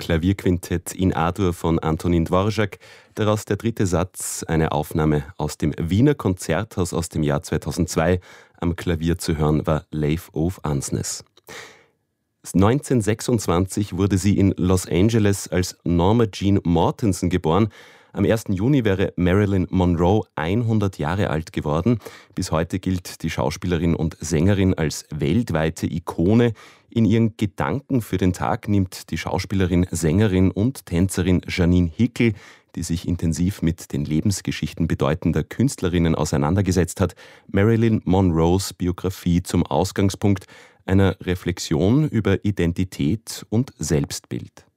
Klavierquintett in A-Dur von Antonin Dvorak. Daraus der dritte Satz, eine Aufnahme aus dem Wiener Konzerthaus aus dem Jahr 2002. Am Klavier zu hören war Leif Ove Andsnes. 1926 wurde sie in Los Angeles als Norma Jean Mortensen geboren. Am 1. Juni wäre Marilyn Monroe 100 Jahre alt geworden. Bis heute gilt die Schauspielerin und Sängerin als weltweite Ikone. In ihren Gedanken für den Tag nimmt die Schauspielerin, Sängerin und Tänzerin Janine Hickel, die sich intensiv mit den Lebensgeschichten bedeutender Künstlerinnen auseinandergesetzt hat, Marilyn Monroes Biografie zum Ausgangspunkt einer Reflexion über Identität und Selbstbild.